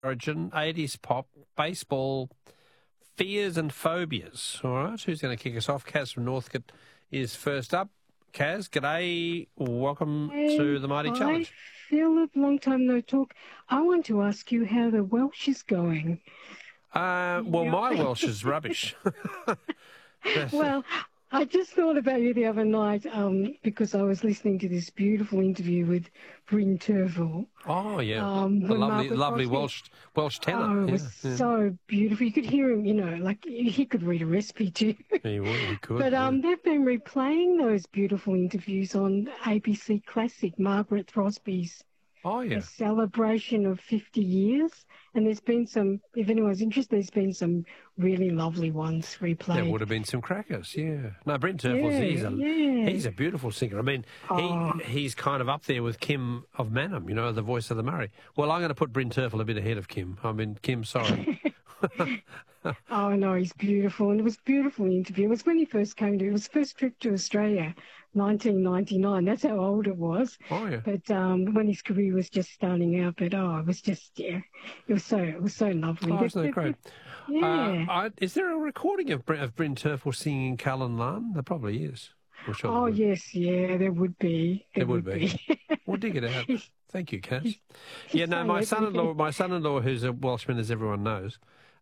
Origin, 80s pop, baseball, fears and phobias. All right, who's going to kick us off? Kaz from Northcote is first up. Kaz, g'day. Welcome to the Mighty Challenge. Philip, long time no talk. I want to ask you how the Welsh is going. Well, my Welsh is rubbish. Well, I just thought about you the other night because I was listening to this beautiful interview with Bryn Terfel. Oh, yeah. The lovely Welsh tenor. Oh, it was so beautiful. You could hear him, like he could read a recipe too. He would, he could. But they've been replaying those beautiful interviews on ABC Classic, Margaret Throsby's a celebration of 50 years. And there's been some, if anyone's interested, there's been some really lovely ones replayed. There would have been some crackers, yeah. No, Bryn Terfel, he's a beautiful singer. I mean, he's kind of up there with Kim of Mannum, the voice of the Murray. Well, I'm going to put Bryn Terfel a bit ahead of Kim. I mean, Kim, sorry. Oh, no, he's beautiful. And it was a beautiful interview. It was when he first came to, it was his first trip to Australia, 1999. That's how old it was. Oh, yeah. But when his career was just starting out, but it was just, it was so lovely. Oh, isn't that great? Yeah. Is there a recording of Bryn Terfel singing Callan Lan? There probably is. Sure yes, there would be. There would be. We'll dig it out. Thank you, Cass. Yeah, no, my son-in-law, who's a Welshman, as everyone knows,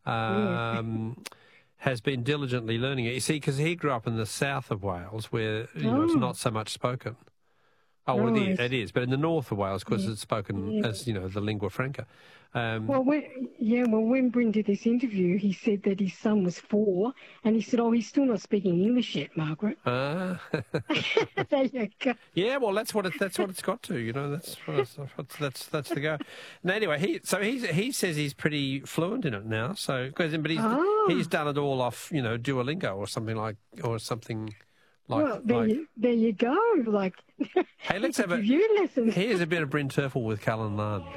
has been diligently learning it. You see, because he grew up in the south of Wales, where it's not so much spoken. Oh, well, it is, but in the north of Wales, because it's spoken as the lingua franca. When Bryn did this interview, he said that his son was 4, and he said, he's still not speaking English yet, Margaret. There you go. Yeah, well, that's what it's got to. That's the go. And anyway, he says he's pretty fluent in it now. So, but he's done it all off Duolingo or something like. There you go. Like, hey, let's have review lessons. Here's a bit of Bryn Terfel with Callan Lan.